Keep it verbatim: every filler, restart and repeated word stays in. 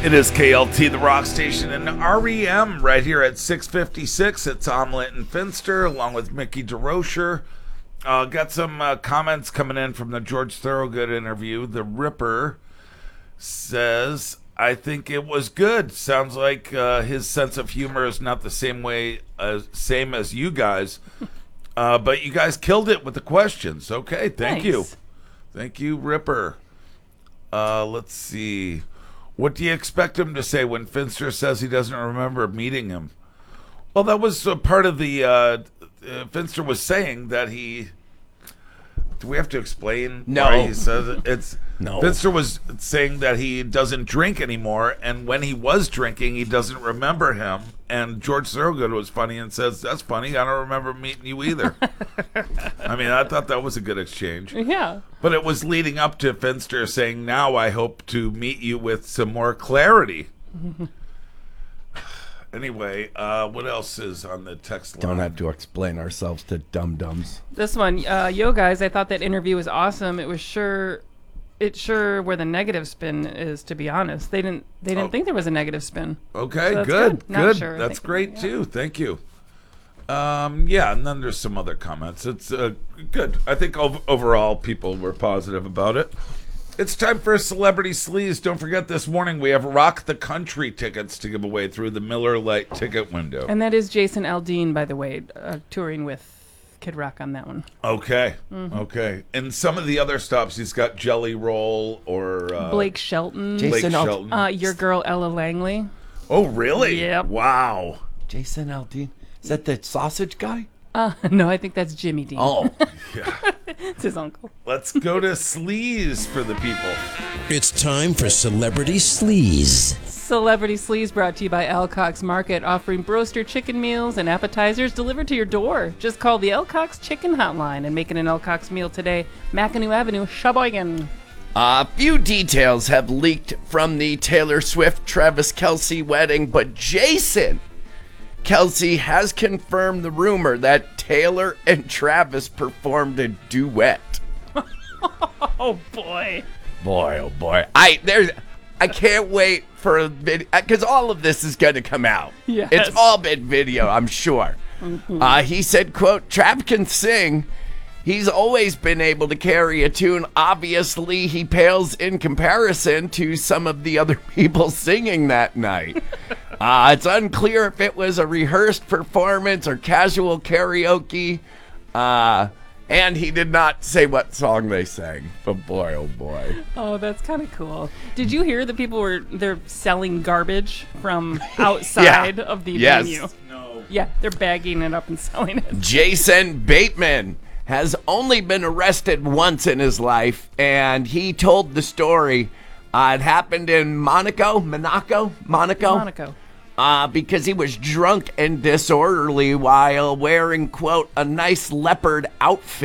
It is K L T, the rock station, and R E M right here at six fifty-six. It's Omelette and Finster, along with Mickey DeRocher. Uh, got some uh, comments coming in from the George Thorogood interview. The Ripper says, I think it was good. Sounds like uh, his sense of humor is not the same way as same as you guys. Uh, but you guys killed it with the questions. Okay, thank Nice. you. Thank you, Ripper. Uh, let's see. What do you expect him to say when Finster says he doesn't remember meeting him? Well, that was a part of the... Uh, uh, Finster was saying that he... Do we have to explain No. why he says it? It's, No. Finster was saying that he doesn't drink anymore, and when he was drinking, he doesn't remember him. And George Thorogood was funny and says, that's funny, I don't remember meeting you either. I mean, I thought that was a good exchange. Yeah. But it was leading up to Finster saying, now I hope to meet you with some more clarity. Anyway, uh, what else is on the text line? Don't have to explain ourselves to dum-dums. This one, uh, yo guys, I thought that interview was awesome. It was sure, it sure where the negative spin is. To be honest, they didn't, they didn't Oh. think there was a negative spin. Okay, So that's good, good. Not good. sure, I That's think, great yeah. too. Thank you. Um, yeah, and then there's some other comments. It's uh, good. I think ov- overall people were positive about it. It's time for Celebrity Sleaze. Don't forget, this morning we have Rock the Country tickets to give away through the Miller Lite ticket window. And that is Jason Aldean, by the way, uh, touring with Kid Rock on that one. Okay, Mm-hmm. okay. And some of the other stops, he's got Jelly Roll or uh, Blake Shelton, Jason Blake Al- Shelton. uh, your girl Ella Langley. Oh, really? Yep. Wow. Jason Aldean. Is that the sausage guy? Uh, no, I think that's Jimmy Dean. Oh. It's his uncle. Let's go to Sleaze for the people. It's time for Celebrity Sleaze. Celebrity Sleaze brought to you by Alcox Market, offering broaster chicken meals and appetizers delivered to your door. Just call the Alcox Chicken Hotline and make it an Alcox meal today. McAnoo Avenue, Sheboygan. A few details have leaked from the Taylor Swift Travis Kelce wedding, but Jason Kelce has confirmed the rumor that Taylor and Travis performed a duet. Oh, boy. Boy, oh boy. I there's I can't wait for a video, because all of this is going to come out. Yes. It's all been video, I'm sure. Uh, he said, quote, Trav can sing. He's always been able to carry a tune. Obviously, he pales in comparison to some of the other people singing that night. uh, it's unclear if it was a rehearsed performance or casual karaoke. Uh, and he did not say what song they sang. But boy, oh boy. Oh, that's kind of cool. Did you hear that people were they're selling garbage from outside Yeah. of the Yes. venue? No. Yeah, they're bagging it up and selling it. Jason Bateman has only been arrested once in his life, and he told the story. Uh, it happened in Monaco, Monaco, Monaco, Monaco. uh, because he was drunk and disorderly while wearing, quote, a nice leopard outfit.